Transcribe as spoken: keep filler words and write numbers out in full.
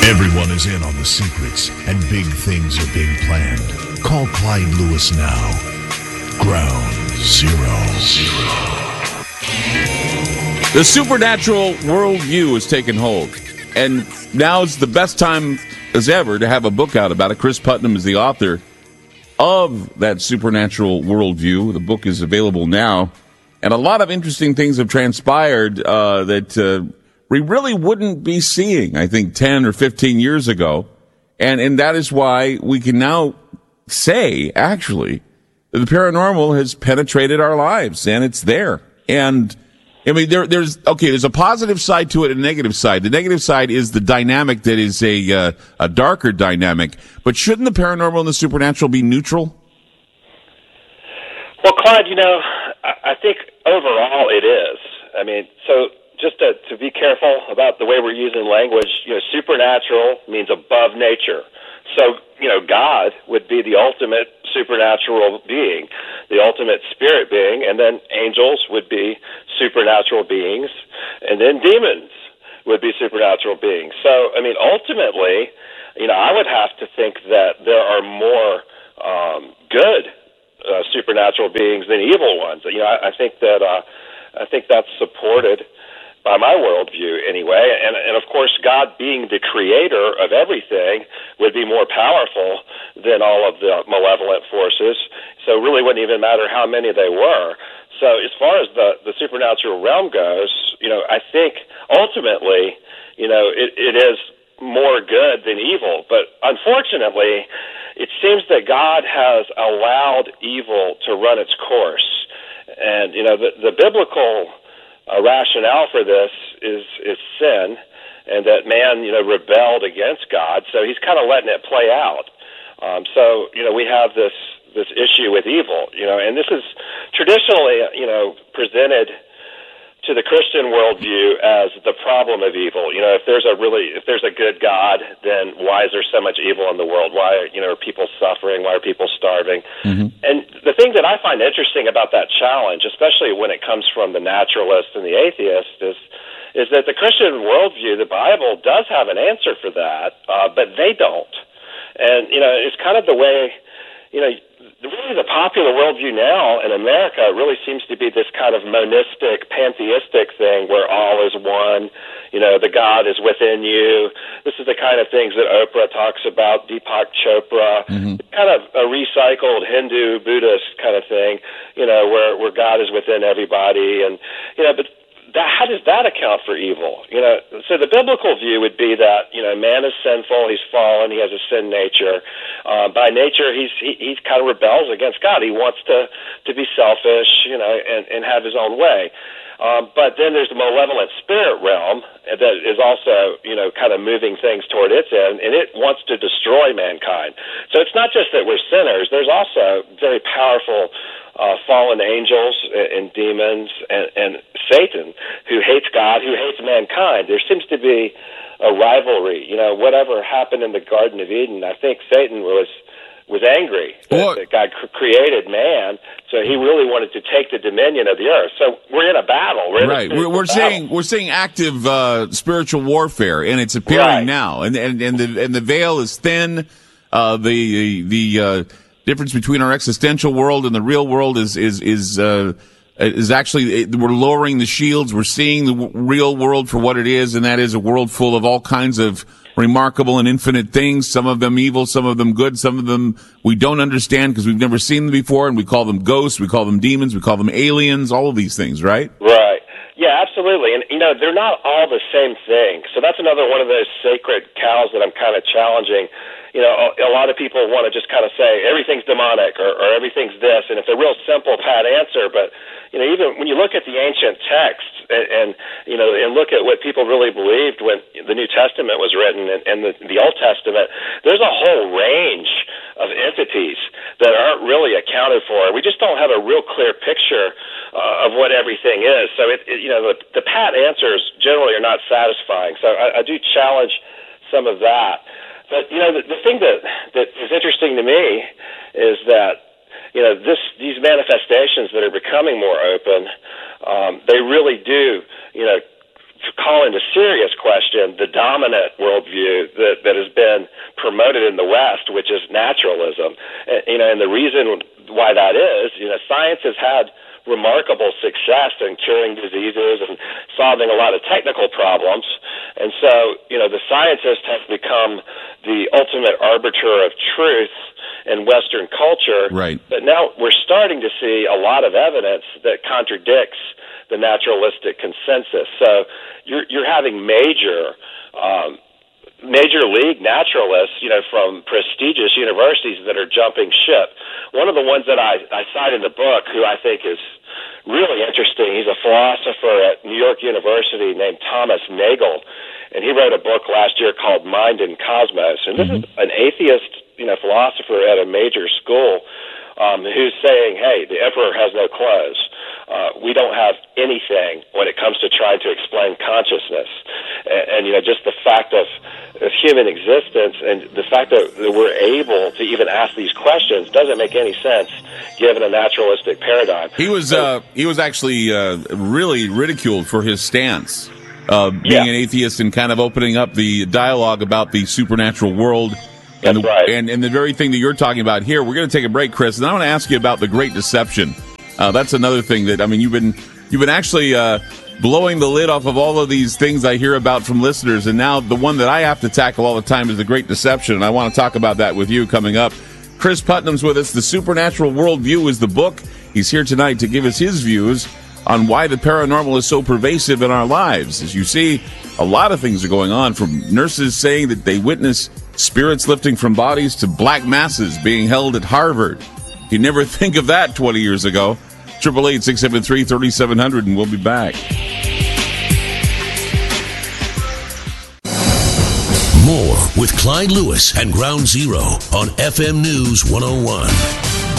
Everyone is in on the secrets, and big things are being planned. Call Clyde Lewis now. Ground Zero. Zero. The supernatural worldview has taken hold, and now's the best time as ever to have a book out about it. Chris Putnam is the author of that supernatural worldview. The book is available now, and a lot of interesting things have transpired uh, that uh, we really wouldn't be seeing, I think, ten or fifteen years ago, and and that is why we can now say, actually, that the paranormal has penetrated our lives, and it's there. And I mean, there, there's okay. There's a positive side to it and a negative side. The negative side is the dynamic that is a uh, a darker dynamic. But shouldn't the paranormal and the supernatural be neutral? Well, Clyde, you know, I, I think overall it is. I mean, so just to, to be careful about the way we're using language. You know, supernatural means above nature. So, you know, God would be the ultimate supernatural being, the ultimate spirit being, and then angels would be supernatural beings, and then demons would be supernatural beings. So, I mean, ultimately, you know, I would have to think that there are more um, good uh, supernatural beings than evil ones. You know, I, I think that uh, I think that's supported by my worldview anyway, and, and of course God being the creator of everything would be more powerful than all of the malevolent forces, so it really wouldn't even matter how many they were. So as far as the, the supernatural realm goes, you know, I think ultimately, you know, it, it is more good than evil, but unfortunately it seems that God has allowed evil to run its course, and you know, the, the biblical A rationale for this is is sin, and that man, you know, rebelled against God. So he's kind of letting it play out. Um, so you know, we have this this issue with evil, you know, and this is traditionally, you know, presented to the Christian worldview as the problem of evil. You know, if there's a really if there's a good God, then why is there so much evil in the world? Why, you know, are people suffering? Why are people starving? Mm-hmm. And the thing that I find interesting about that challenge, especially when it comes from the naturalist and the atheist, is is that the Christian worldview, the Bible, does have an answer for that, uh, but they don't. And you know, it's kind of the way, you know, really the popular worldview now in America really seems to be this kind of monistic, pantheistic thing where all is one, you know, the God is within you. This is the kind of things that Oprah talks about, Deepak Chopra, mm-hmm. kind of a recycled Hindu, Buddhist kind of thing, you know, where, where God is within everybody. And, you know, but that, how does that account for evil? You know, so the biblical view would be that, you know, man is sinful, he's fallen, he has a sin nature. Uh, by nature, he's he he's kind of rebels against God. He wants to to be selfish, you know, and, and have his own way. Um, but then there's the malevolent spirit realm that is also, you know, kind of moving things toward its end, and it wants to destroy mankind. So it's not just that we're sinners. There's also very powerful uh, fallen angels and, and demons and, and Satan who hates God, who hates mankind. There seems to be a rivalry. You know, whatever happened in the Garden of Eden, I think Satan was was angry that, that God cr- created man, so he really wanted to take the dominion of the earth. So we're in a battle. We're right. We're, we're seeing we're seeing active uh, spiritual warfare, and it's appearing right. now. And and and the and the veil is thin. Uh, the the uh, difference between our existential world and the real world is is is. Uh, is actually, we're lowering the shields. We're seeing the w- real world for what it is, and that is a world full of all kinds of remarkable and infinite things, some of them evil, some of them good, some of them we don't understand because we've never seen them before, and we call them ghosts, we call them demons, we call them aliens, all of these things, right? Right. Yeah, absolutely. And, you know, they're not all the same thing. So that's another one of those sacred cows that I'm kind of challenging. You know, a, a lot of people want to just kind of say everything's demonic or, or everything's this, and it's a real simple, pat answer, but you know, even when you look at the ancient texts and, and you know, and look at what people really believed when the New Testament was written and, and the, the Old Testament, there's a whole range of entities that aren't really accounted for. We just don't have a real clear picture uh, of what everything is. So, it, it, you know, the, the pat answers generally are not satisfying. So I, I do challenge some of that. But, you know, the, the thing that, that is interesting to me is that, you know, this these manifestations that are becoming more open, um, they really do, you know, call into serious question the dominant worldview that, that has been promoted in the West, which is naturalism. And, you know, and the reason why that is, you know, science has had remarkable success in curing diseases and solving a lot of technical problems. And so, you know, the scientist has become the ultimate arbiter of truth in Western culture. Right. But now we're starting to see a lot of evidence that contradicts the naturalistic consensus. So you're you're having major um, major league naturalists, you know, from prestigious universities that are jumping ship. One of the ones that I, I cite in the book, who I think is really interesting, he's a philosopher at New York University named Thomas Nagel, and he wrote a book last year called Mind and Cosmos. And this mm-hmm. is an atheist, you know, philosopher at a major school um, who's saying, hey, the emperor has no clothes. Uh, we don't have anything when it comes to trying to explain consciousness. And, and you know, just the fact of, of human existence and the fact that, that we're able to even ask these questions doesn't make any sense given a naturalistic paradigm. He was uh, he was actually uh, really ridiculed for his stance, uh, being yeah. an atheist and kind of opening up the dialogue about the supernatural world. And That's the, right. and, and the very thing that you're talking about here. We're going to take a break, Chris, and I want to ask you about the Great Deception. Uh, that's another thing that, I mean, you've been you've been actually uh, blowing the lid off of all of these things I hear about from listeners, and now the one that I have to tackle all the time is the Great Deception, and I want to talk about that with you coming up. Chris Putnam's with us. The Supernatural Worldview is the book. He's here tonight to give us his views on why the paranormal is so pervasive in our lives. As you see, a lot of things are going on, from nurses saying that they witness spirits lifting from bodies to black masses being held at Harvard. You never think of that twenty years ago. eight eight eight, six seven three, three seven zero zero, and we'll be back. More with Clyde Lewis and Ground Zero on F M News one oh one.